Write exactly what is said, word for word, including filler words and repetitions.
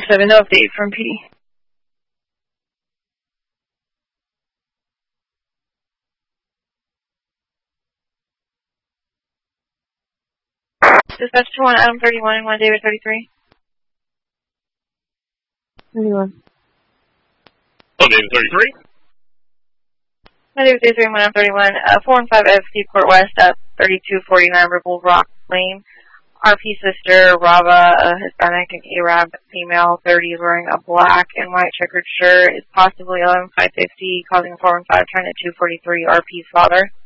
seven, no update from P D. Dispatch to one, Adam thirty-one and one, David thirty-three. thirty-one. Oh, David thirty-three? one, David thirty-three, one, Adam thirty-one. Uh, four and five F C Court West up thirty-two forty-nine Ripple Rock Lane. R P sister, Rava, a Hispanic and Arab female, thirty, is wearing a black and white checkered shirt, is possibly eleven five fifty, causing a four one five, trying to two forty-three R P's father.